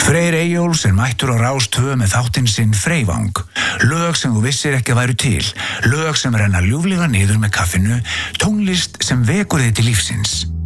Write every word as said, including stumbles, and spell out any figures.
Freyr Eyjóls er mættur á Rás tvö með þáttinn sinn Freyvang. Lög sem þú vissir ekki að væru til, lög sem renna ljúflega niður með kaffinu, tónlist sem vekur þig til lífsins.